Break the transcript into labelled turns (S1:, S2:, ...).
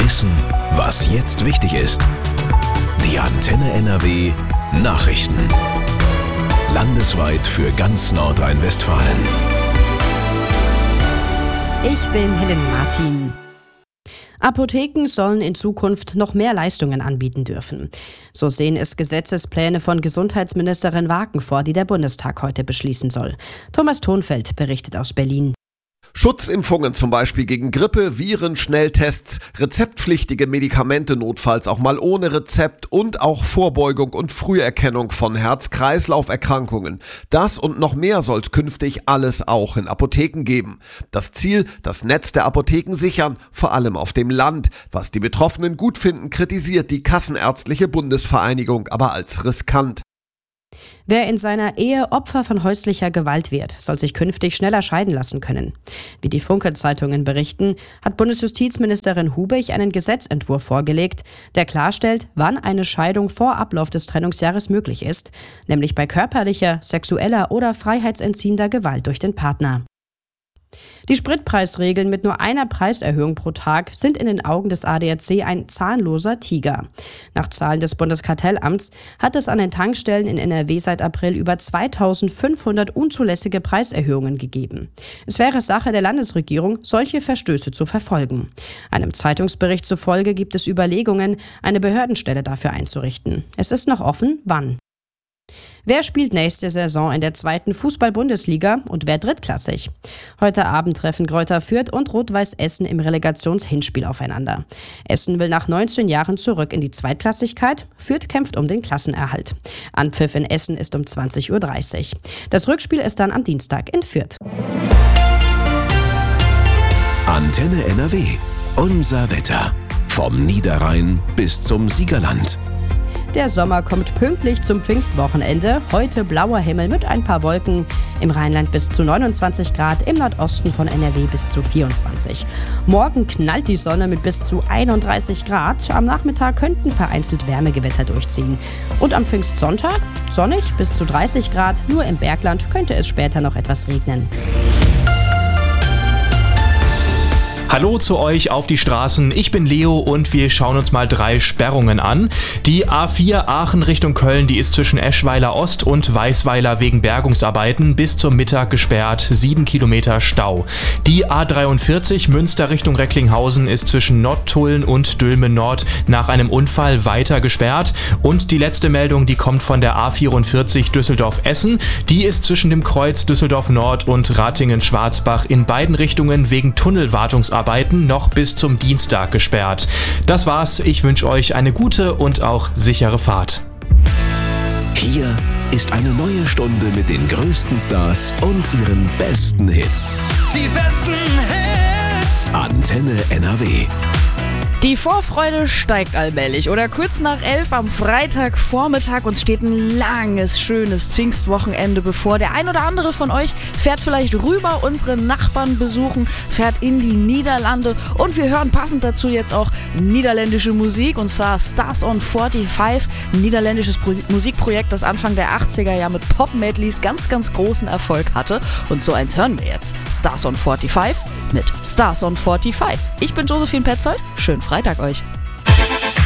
S1: Wissen, was jetzt wichtig ist. Die Antenne NRW Nachrichten. Landesweit für ganz Nordrhein-Westfalen.
S2: Ich bin Helen Martin. Apotheken sollen in Zukunft noch mehr Leistungen anbieten dürfen. So sehen es Gesetzespläne von Gesundheitsministerin Waken vor, die der Bundestag heute beschließen soll. Thomas Thonfeld berichtet aus Berlin.
S3: Schutzimpfungen zum Beispiel gegen Grippe, Viren, Schnelltests, rezeptpflichtige Medikamente notfalls auch mal ohne Rezept und auch Vorbeugung und Früherkennung von Herz-Kreislauf-Erkrankungen. Das und noch mehr soll es künftig alles auch in Apotheken geben. Das Ziel, das Netz der Apotheken sichern, vor allem auf dem Land. Was die Betroffenen gut finden, kritisiert die Kassenärztliche Bundesvereinigung aber als riskant.
S2: Wer in seiner Ehe Opfer von häuslicher Gewalt wird, soll sich künftig schneller scheiden lassen können. Wie die Funke-Zeitungen berichten, hat Bundesjustizministerin Hubich einen Gesetzentwurf vorgelegt, der klarstellt, wann eine Scheidung vor Ablauf des Trennungsjahres möglich ist, nämlich bei körperlicher, sexueller oder freiheitsentziehender Gewalt durch den Partner. Die Spritpreisregeln mit nur einer Preiserhöhung pro Tag sind in den Augen des ADAC ein zahnloser Tiger. Nach Zahlen des Bundeskartellamts hat es an den Tankstellen in NRW seit April über 2500 unzulässige Preiserhöhungen gegeben. Es wäre Sache der Landesregierung, solche Verstöße zu verfolgen. Einem Zeitungsbericht zufolge gibt es Überlegungen, eine Behördenstelle dafür einzurichten. Es ist noch offen, wann. Wer spielt nächste Saison in der 2. Fußball-Bundesliga und wer drittklassig? Heute Abend treffen Greuther Fürth und Rot-Weiß Essen im Relegationshinspiel aufeinander. Essen will nach 19 Jahren zurück in die Zweitklassigkeit. Fürth kämpft um den Klassenerhalt. Anpfiff in Essen ist um 20:30 Uhr. Das Rückspiel ist dann am Dienstag in Fürth.
S1: Antenne NRW. Unser Wetter. Vom Niederrhein bis zum Siegerland.
S2: Der Sommer kommt pünktlich zum Pfingstwochenende. Heute blauer Himmel mit ein paar Wolken. Im Rheinland bis zu 29 Grad, im Nordosten von NRW bis zu 24. Morgen knallt die Sonne mit bis zu 31 Grad. Am Nachmittag könnten vereinzelt Wärmegewitter durchziehen. Und am Pfingstsonntag sonnig bis zu 30 Grad. Nur im Bergland könnte es später noch etwas regnen.
S4: Hallo zu euch auf die Straßen, ich bin Leo und wir schauen uns mal 3 Sperrungen an. Die A4 Aachen Richtung Köln, die ist zwischen Eschweiler Ost und Weißweiler wegen Bergungsarbeiten bis zum Mittag gesperrt, 7 Kilometer Stau. Die A43 Münster Richtung Recklinghausen ist zwischen Nottuln und Dülmen Nord nach einem Unfall weiter gesperrt. Und die letzte Meldung, die kommt von der A44 Düsseldorf-Essen. Die ist zwischen dem Kreuz Düsseldorf Nord und Ratingen-Schwarzbach in beiden Richtungen wegen Tunnelwartungsarbeiten noch bis zum Dienstag gesperrt. Das war's. Ich wünsche euch eine gute und auch sichere Fahrt.
S1: Hier ist eine neue Stunde mit den größten Stars und ihren besten Hits.
S5: Die besten Hits.
S1: Antenne NRW.
S6: Die Vorfreude steigt allmählich. Oder kurz nach 11 am Freitagvormittag. Uns steht ein langes, schönes Pfingstwochenende bevor. Der ein oder andere von euch fährt vielleicht rüber unsere Nachbarn besuchen, fährt in die Niederlande. Und wir hören passend dazu jetzt auch niederländische Musik. Und zwar Stars on 45, ein niederländisches Musikprojekt, das Anfang der 80er Jahre mit Pop-Medleys ganz, ganz großen Erfolg hatte. Und so eins hören wir jetzt. Stars on 45 mit Stars on 45. Ich bin Josephine Petzold. Schönen Freitag euch.